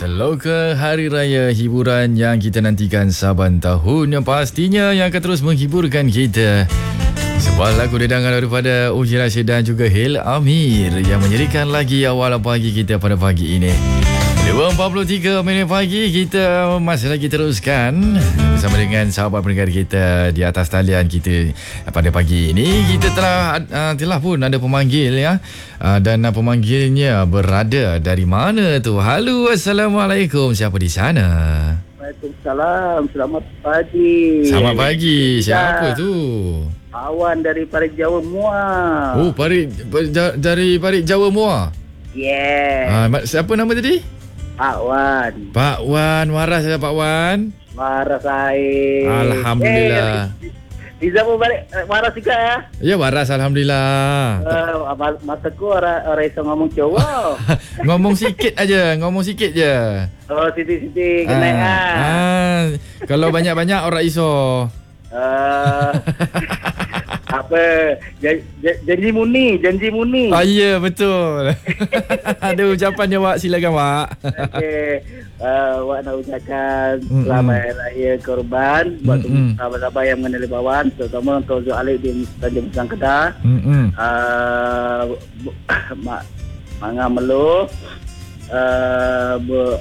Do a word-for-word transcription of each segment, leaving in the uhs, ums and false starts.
Seloka Hari Raya hiburan yang kita nantikan saban tahun, yang pastinya yang akan terus menghiburkan kita. Sebuah lagu dedangan daripada Uji Rashid dan juga Hil Amir yang menjadikan lagi awal pagi kita pada pagi ini. dua empat puluh tiga minit pagi, kita masih lagi teruskan bersama dengan sahabat pendengar kita di atas talian kita pada pagi ini. Kita telah uh, telah pun ada pemanggil ya, uh, dan uh, pemanggilnya berada dari mana tu? Halo, Assalamualaikum, siapa di sana? Waalaikumsalam, selamat pagi. Selamat pagi, siapa ya. tu? Awan dari Parit Jawa Muar. Oh, Parit, dari Parit Jawa Muar. Yeah. Uh, siapa nama tadi? Pak Wan. Pak Wan, waras ya Pak Wan? Waras saya. Alhamdulillah. Eh, Riza pun balik waras juga ya? Ya, waras, Alhamdulillah. Uh, mataku orang orang iso ngomong Jawa. Ngomong sikit aja, ngomong sikit je. Oh, siti-siti kena ah, ah. ah. Kalau banyak-banyak orang iso. Uh, apa jan, jan, janji muni janji muni ah, ya betul. Ada ucapan je Wak, silakan Wak. Okey, uh, Wak nak ucapkan mm-hmm. selamat raya korban buat mm-hmm. sahabat-sahabat yang mengenali Bawan, terutama untuk Zul Alik di Tanjung Besar Kedah. mm-hmm. uh, mak manga melu uh, bu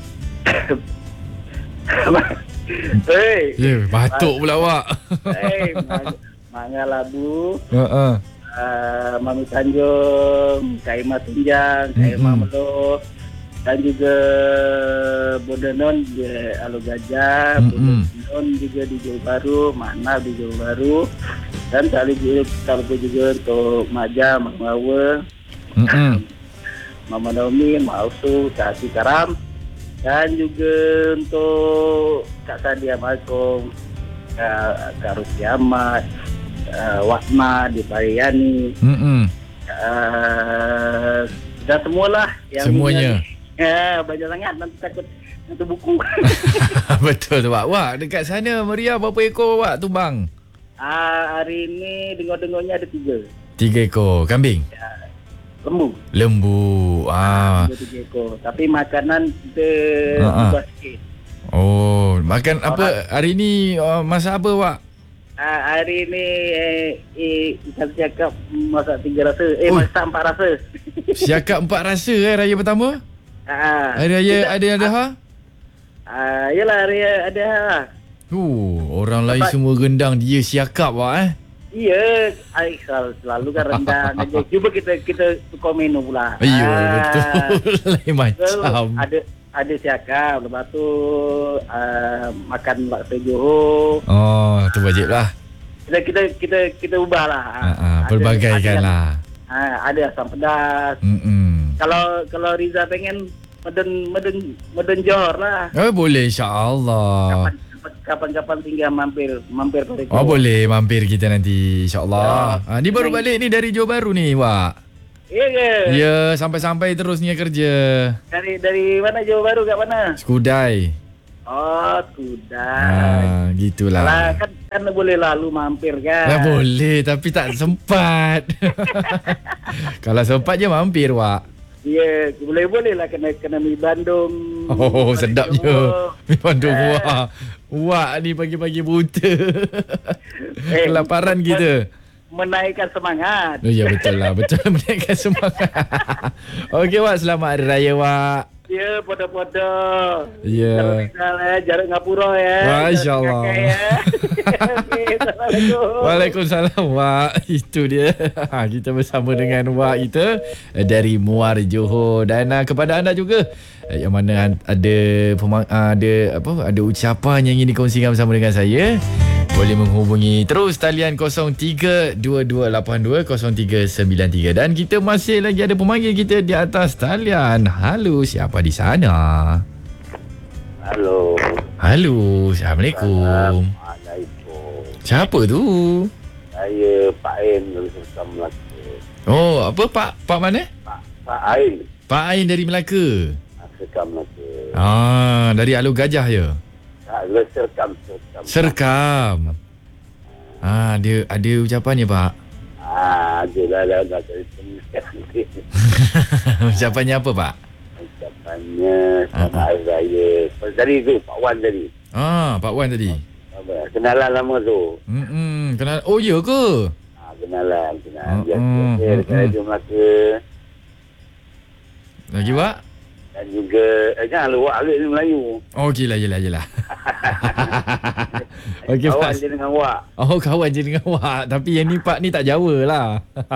Hei, yeah, batuk pula Wak. Hei, Manga Labu, uh-uh. uh, Mami Tanjung, Kaima Tunjang, Kaima mm-hmm. Melo, dan juga Bodenon di Alu Gajah, mm-hmm. Bodenon juga di Johor Bahru, Mana di Johor Bahru, dan tali juga, tali juga untuk Maja, Mamawa, mm-hmm. Mama Naomi, Mausu, Kak Karam. Dan juga untuk Kak Sadia Malcolm, Kak, Kak Rusi Ahmad, uh, Watma di Pariani, mm-hmm. uh, dan semualah yang semuanya. Ya, banyak sangat, nanti takut nanti buku. Betul tu Wak. Wak, dekat sana meriah berapa ekor Wak tumbang? Uh, hari ini dengar-dengarnya ada tiga. Tiga ekor kambing? Ya. Lembu. Lembu. Ah. Tapi makanan kita uh-huh. ubah sikit. Oh, makan oh, apa hari ni? Uh, masak apa Wak? Uh, hari ni eh, eh kita cakap masak tiga rasa. Eh oh. masak empat rasa. Siakap empat rasa eh raya pertama? Uh, hari raya kita, ada ada ha? Ah, uh, yalah hari ada ha. Uh, orang lain semua rendang, dia siakap Wak eh. Iya, Aisyah selalu kan rendang aja. Cuba kita kita tukar menu pula. Iya, ah, betul. Lain macam. Ada ada siakap, lepas tu uh, makan laksa Johor. Oh, tu wajib lah. Kita kita kita kita ubahlah. Ah, ah, pelbagaikan lah. Ah, ada asam pedas. Mm-mm. Kalau kalau Riza pengen meden meden meden Johor lah. Oh, boleh insya-Allah. Kapan Kapan-kapan tinggal mampir mampir pada Oh boleh mampir kita nanti insya-Allah. Ya. Ha, ni baru balik ni dari Johor Bahru ni Wak. Ya ke? Ya, sampai-sampai terus ni kerja. Dari dari mana Johor Bahru, kat mana? Skudai. Oh, Skudai. Ha, gitulah. Alah, kan kan boleh lalu mampir kan? Ya boleh, tapi tak sempat. Kalau sempat je mampir Wak. Ya, boleh-boleh lah kena kena mi Bandung. Oh, sedapnya. Mi Bandung eh. Wah. Wak ni pagi-pagi buta. Eh, kelaparan kita. Menaikkan semangat. Oh ya betul lah, betul menaikkan semangat. Okey Wak, selamat Hari Raya Wak. Ya, podo-podo. Ya. Yeah. Jarak Ngapura ya. Masya-Allah. Ya. Okay, Assalamualaikum. Waalaikumsalam Wak. Itu dia. Kita bersama dengan Wak kita dari Muar Johor, dan uh, kepada anda juga yang mana ada pemang- ada apa ada ucapan yang ingin dikongsikan bersama dengan saya, boleh menghubungi terus talian kosong tiga dua dua lapan dua kosong tiga sembilan tiga, dan kita masih lagi ada pemanggil kita di atas talian. Halo, siapa di sana? Halo. Halo, Assalamualaikum. Assalamualaikum. Siapa tu? Saya Pak Ain dari Serkam Melaka. Oh, apa Pak? Pak mana? Pak Pak Ain. Pak Ain dari Melaka. Serkam Melaka. Ah, dari Alu Gajah ya? Ah, Serkam, Serkam. Serkam. Ah, dia ada ucapannya Pak. Ah, ada lah, dah dah. Ucapannya Ucapannya apa Pak? Ucapan Tanya selamat hari raya. Tadi tu Pak Wan tadi. Ah, Pak Wan tadi. Kenalan lama tu. Hmm, kenal. Oh, ya ke? Ha, kenalan, kenalan. Uh, Biasa uh, saya uh, dekat uh. Radio Melaka. Lagi, Pak? Dan juga, eh jangan lupa Alif ni Melayu. Oh, okeylah, yelah, yelah. Okey, Kawan Pak. je dengan awak. Oh, kawan je dengan awak. Tapi yang ni, Pak, ni tak Jawa lah.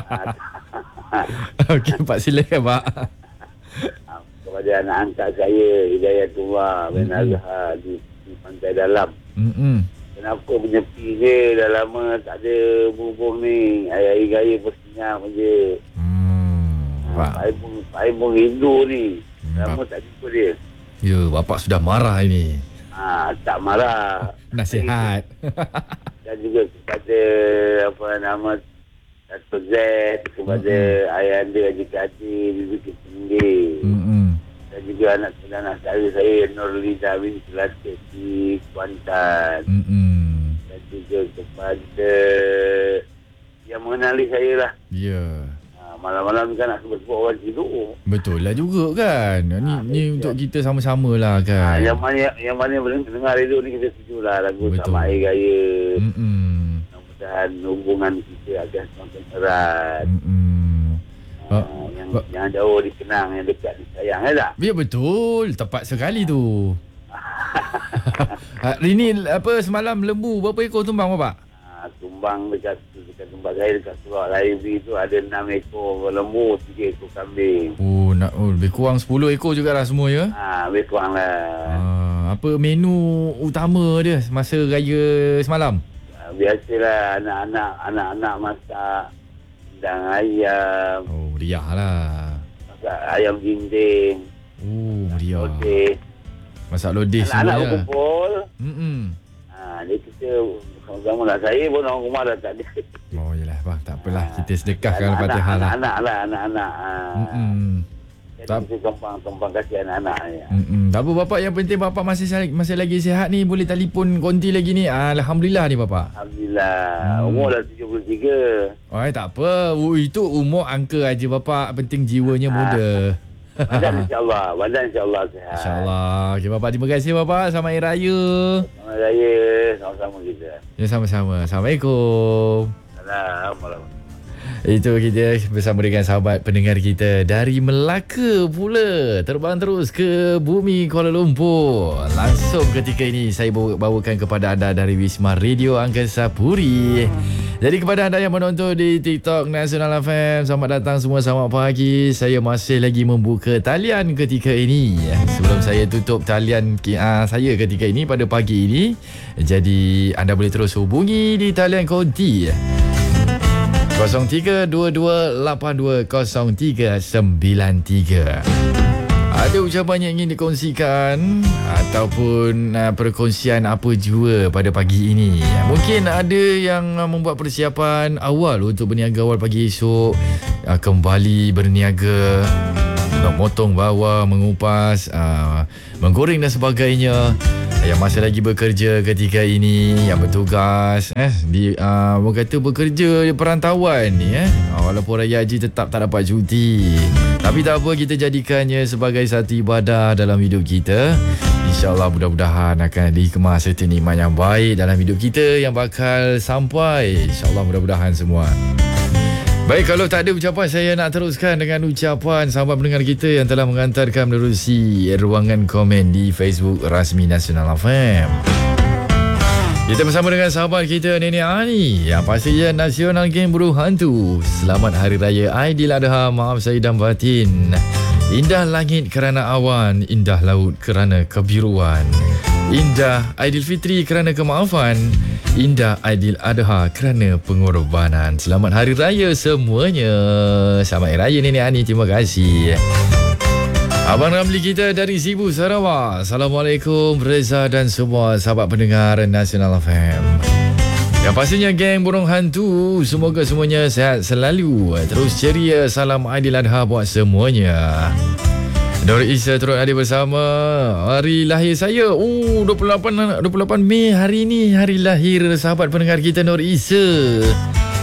Okey, Pak, silakan, Pak. Kepada anak angkat saya, Hidayatullah bin Azhar di, di Pantai Dalam. Hmm. Kenapa menyepi je? Dah lama tak ada berhubung ni. Hari-hari raya bersenyap je. Hmm. Pak. Saya pun, saya pun rindu ni. Lama tak jumpa dia. Ya, bapak sudah marah ini. Ha, tak marah. Nasihat. Dan juga kepada apa nama Dato' Z, kepada mm-hmm. ayah anda Haji Kadir di Bukit Tinggi. Mm-hmm. Dan juga anak-anak saya, saya Nurlida bin Selatik di Kuantan. Mm-hmm. Dan juga kepada yang mengenali saya lah. Ya. Yeah. Malam-malam kan nak sebut-sebut orang tidur. Betul lah juga kan. Ni ha, ni untuk kita sama-sama lah kan. Ha, yang mana yang mana boleh dengar radio ni kita setuju lah lagu Selamat Hari Raya. Mm-mm. Mudah-mudahan hubungan kita akan semakin erat. Mm-mm. Ha, uh, yang, uh, yang jauh dikenang, yang dekat disayang, ya tak? Ya betul, tepat sekali tu. Hari ni apa semalam lembu berapa ekor tumbang bapak? Ha, tumbang dekat dekat tempat saya dekat Surau Laibi tu ada enam ekor lembu, tiga ekor kambing. Oh, nak oh, lebih kurang sepuluh ekor jugalah semua ya? Ha, lebih kurang lah. Ha, apa menu utama dia masa raya semalam? Ha, biasalah anak-anak anak-anak masak rendang ayam. Oh, meriah lah. Masak ayam dinding. Oh, meriah. Lodeh. Masak lodeh semua ya? Anak-anak berkumpul. Hmm. Ha, dia kita sama lah. Saya pun orang rumah dah tak ada. Oh, yelah bang. Tak apalah. Kita sedekahkan Fatihah lah. Anak-anak lah. Anak-anak. Ha. Hmm. Jadi kita tumpang-tumpang kasih anak-anak. Ya. Hmm. Tak apa bapak. Yang penting bapak masih masih lagi sihat ni. Boleh telefon konti lagi ni. Alhamdulillah ni bapak. Alhamdulillah. Hmm. Umur dah tujuh puluh tiga. Oh, tak apa. Oh, itu umur angka aja bapak. Penting jiwanya muda. Badan insyaAllah. Badan insyaAllah sihat. InsyaAllah. Okay, bapak. Terima kasih bapak. Selamat Hari Raya. Selamat Hari Raya. Sama-sama kita. Ya, sama-sama. Assalamualaikum. Assalamualaikum. Itu kita bersama dengan sahabat pendengar kita dari Melaka pula. Terbang terus ke bumi Kuala Lumpur. Langsung ketika ini saya bawakan kepada anda dari Wisma Radio Angkasa Puri. Jadi kepada anda yang menonton di TikTok Nasional F M, selamat datang semua, selamat pagi. Saya masih lagi membuka talian ketika ini. Sebelum saya tutup talian uh, saya ketika ini pada pagi ini. Jadi anda boleh terus hubungi di talian konti kosong tiga dua dua lapan dua kosong tiga sembilan tiga. Ada ucapan yang ingin dikongsikan ataupun uh, perkongsian apa jua pada pagi ini. Mungkin ada yang uh, membuat persiapan awal untuk berniaga awal pagi esok, uh, kembali berniaga, memotong bawang, mengupas, uh, menggoreng dan sebagainya. Yang masih lagi bekerja ketika ini, yang bertugas eh di uh, orang kata bekerja di perantauan ni eh walaupun raya haji tetap tak dapat cuti, tapi tak apa, kita jadikannya sebagai satu ibadah dalam hidup kita. InsyaAllah mudah-mudahan akan dikemas serta nikmat yang baik dalam hidup kita yang bakal sampai, InsyaAllah mudah-mudahan semua. Baik, kalau tak ada ucapan, saya nak teruskan dengan ucapan sahabat pendengar kita yang telah mengantarkan menerusi ruangan komen di Facebook rasmi Nasional F M. Kita bersama dengan sahabat kita Nenek Ani yang pastinya Nasional Geng Burung Hantu. Selamat Hari Raya Aidiladha, maaf saya dan batin. Indah langit kerana awan, indah laut kerana kebiruan. Indah Aidilfitri kerana kemaafan, indah Aidiladha kerana pengorbanan. Selamat Hari Raya semuanya. Selamat Hari Raya Nenek Ani, terima kasih. Abang Ramli kita dari Sibu, Sarawak. Assalamualaikum Reza dan semua sahabat pendengar Nasional F M. Yang pastinya geng burung hantu, semoga semuanya sihat selalu, terus ceria. Salam Aidiladha buat semuanya. Nur Isa turut hadir bersama. Hari lahir saya, oh dua puluh lapan Mei hari ini, hari lahir sahabat pendengar kita Nur Isa.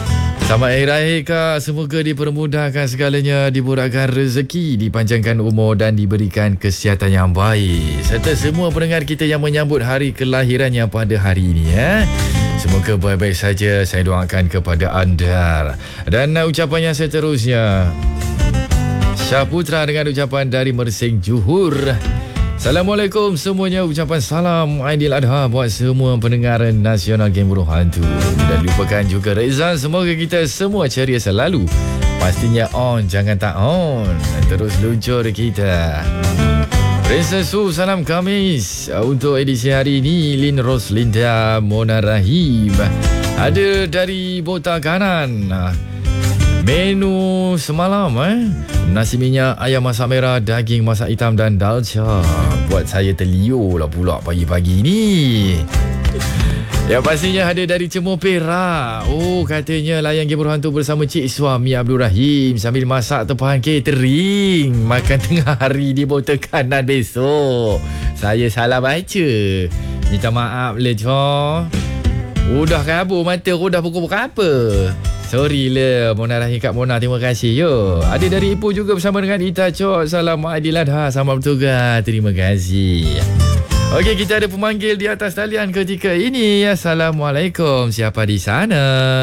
Selamat Hari Raya Kak. Semoga dipermudahkan segalanya, dimurahkan rezeki, dipanjangkan umur dan diberikan kesihatan yang baik. Serta semua pendengar kita yang menyambut hari kelahirannya pada hari ini ya. Semoga baik-baik saja, saya doakan kepada anda. Dan uh, ucapan yang seterusnya, Syah Putra dengan ucapan dari Mersing Johor. Assalamualaikum semuanya, ucapan salam Aidiladha buat semua pendengar Nasional Game Burung Hantu. Dan lupakan juga Reza, semoga kita semua ceria selalu. Pastinya on, jangan tak on. Terus luncur kita. Princess Su, salam Khamis untuk edisi hari ini. Lin Roslinda Mona Rahim. Ada dari Bota Kanan. Menu semalam eh nasi minyak, ayam masak merah, daging masak hitam dan dalca. Buat saya terliur lah pula pagi-pagi ni. Yang pastinya ada dari Cemur Perak. Oh, katanya layan Game Burung Hantu bersama Cik Suami Abdul Rahim sambil masak tempahan catering. Makan tengah hari di Bota Kanan besok. Saya salah baca. Minta maaf le Cor. Udah kabur mata aku dah pukul berapa. Sorry lah Mona Rahim, Kak Mona, terima kasih yo. Ada dari Ipoh juga bersama dengan Ita Cok. Salam Aidiladha, selamat bertugas. Terima kasih. Okey, kita ada pemanggil di atas talian ketika ini. Assalamualaikum, siapa di sana?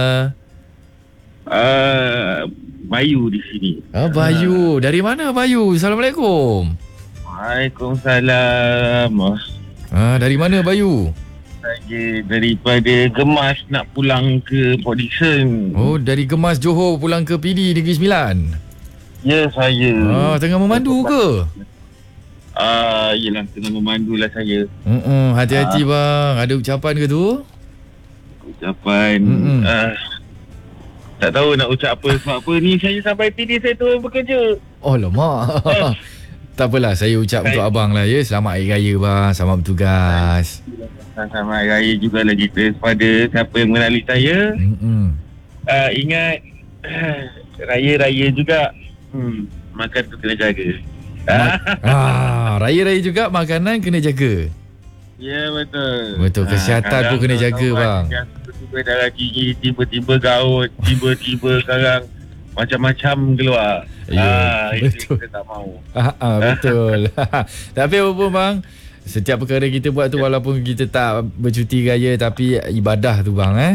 Uh, Bayu di sini. Oh, Bayu. Dari mana Bayu? Assalamualaikum. Waalaikumsalam. Ah, dari mana Bayu? Saya daripada Gemas nak pulang ke Port Dickson. Oh, dari Gemas Johor pulang ke P D Negeri Sembilan. Ya, saya. Ah, tengah memandu ke? Ah, uh, yelah, tengah memandu lah saya. Mm-mm, hati-hati uh. bang. Ada ucapan ke tu? Ucapan. Uh, tak tahu nak ucap apa sebab apa ni. Saya sampai P D saya turun bekerja. Oh lama. Uh. Tak apalah, saya ucap Hai. untuk abang lah ya. Selamat Hari Raya bang. Selamat bertugas. Selamat Hari Raya juga lah kita kepada siapa yang mengenali saya. Uh, ingat Raya-raya juga hmm, makan tu kena jaga. Ma- ah, Raya-raya juga makanan kena jaga. Ya, betul. Betul, kesihatan ha, pun kena jaga bang. Tiba-tiba darah tinggi, tiba-tiba gaut, tiba-tiba sekarang macam-macam keluar. Ya, ah, betul. Itu kita tak mahu. Ah, ah, betul. Tapi apa pun bang, setiap perkara kita buat tu walaupun kita tak bercuti raya tapi ibadah tu bang eh.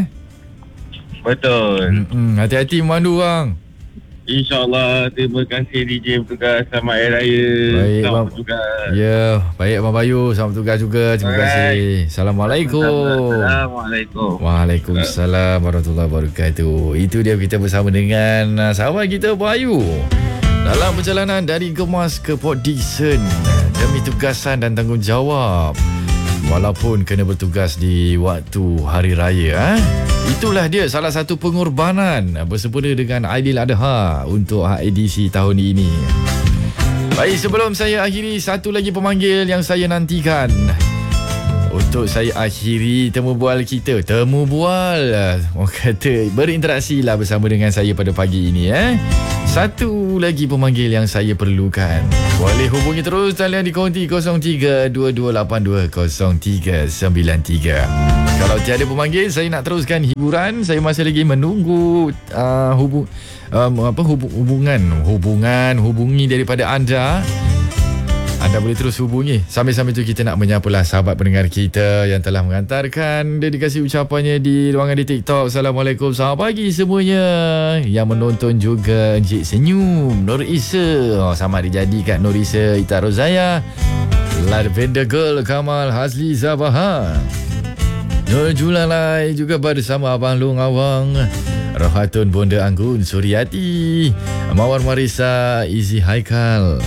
Betul. Mm-mm, hati-hati memandu bang. InsyaAllah. Terima kasih D J bertugas. Selamat Hari Raya. Baik selamat bang. bertugas. Ya, baik Abang Bayu. Selamat bertugas juga. Terima Alright. kasih. Assalamualaikum. Assalamualaikum. Waalaikumsalam warahmatullahi wabarakatuh. Itu dia kita bersama dengan sahabat kita Bayu dalam perjalanan dari Gemas ke Port Dickson demi tugasan dan tanggungjawab. Walaupun kena bertugas di waktu Hari Raya eh? Itulah dia salah satu pengorbanan bersempena dengan Aidiladha untuk edisi tahun ini. Baik, sebelum saya akhiri, satu lagi pemanggil yang saya nantikan untuk saya akhiri temu bual kita. Temu bual, orang kata berinteraksi lah bersama dengan saya pada pagi ini eh. Satu lagi pemanggil yang saya perlukan. Boleh hubungi terus talian di konti kosong tiga dua dua lapan dua kosong tiga sembilan tiga. Kalau tiada pemanggil, saya nak teruskan hiburan. Saya masih lagi menunggu uh, hubung, um, apa, hubung, hubungan Hubungan Hubungi daripada anda. Anda boleh terus hubungi. Sambil-sambil tu kita nak menyapalah sahabat pendengar kita yang telah mengantarkan dedikasi ucapannya di ruangan di TikTok. Assalamualaikum, selamat pagi semuanya. Yang menonton juga Encik Senyum, Nur Isa. Oh, selamat dijadi kat Nur Isa, Ita Rozaya, Lavender Girl, Kamal Hazli Zabaha, Nur Julalai juga bersama Abang Long Awang, Rohatun Bonda Anggun Suryati, Mawar Marisa, Izi Haikal,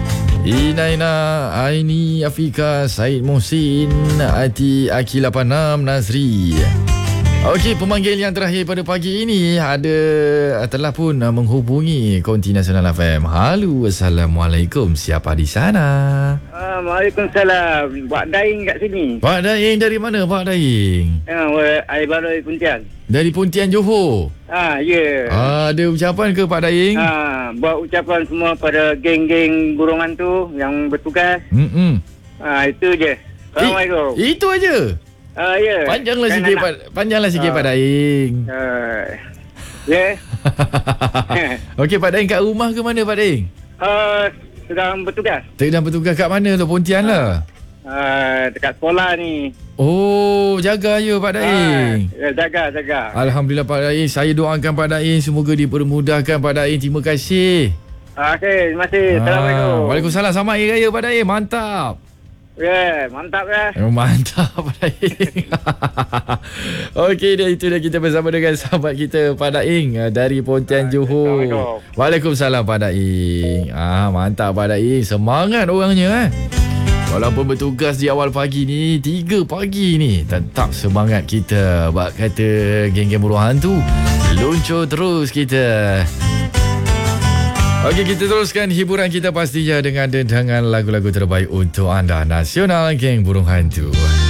Inaina, Aini, Afika, Said Mohsin, Ati, Aki lapan enam, Nazri. Okey, pemanggil yang terakhir pada pagi ini ada telah pun menghubungi Konti Nasional F M. Halo, Assalamualaikum. Siapa di sana? Uh, Waalaikumsalam. Pak Daing kat sini. Pak Daing dari mana Pak Daing? Ya, uh, air baloi Pontian. Dari Pontian Johor. Ah, ya. Yeah. Ah, ada ucapan ke Pak Daing? Ah, buat ucapan semua pada geng-geng burung hantu yang bertugas. Hmm. Ah, itu je. Assalamualaikum. I, itu aja. Ah, ya. Yeah. Panjanglah kan sikit anak, Pak, panjanglah sikit uh, Pak Daing. Uh, Ya. Okey, Pak Daeng kat rumah ke mana Pak Daeng? Uh, sedang bertugas. Sedang bertugas kat mana tu? Pontian lah. Uh, dekat sekolah ni. Oh, jaga ya Pak Daeng. Uh, jaga, jaga. Alhamdulillah Pak Daeng. Saya doakan Pak Daeng semoga dipermudahkan Pak Daeng. Terima kasih. Uh, Okey, terima kasih. Assalamualaikum. Ah, Waalaikumsalam. Selamat Hari Raya Pak Daeng. Mantap. Ya, yeah, mantap ya. Oh, mantap Pak Daeng. Okey, dah itu dah kita bersama dengan sahabat kita Pak Daeng dari Pontian Johor. Waalaikumsalam Pak Daeng. Ah, mantap Pak Daeng. Semangat orangnya eh. Walaupun bertugas di awal pagi ni, tiga pagi ni, tetap semangat kita. Bak kata geng-geng buruh hantu, luncur terus kita. Okey, kita teruskan hiburan kita pastinya dengan dendangan lagu-lagu terbaik untuk anda. Nasional Geng Burung Hantu.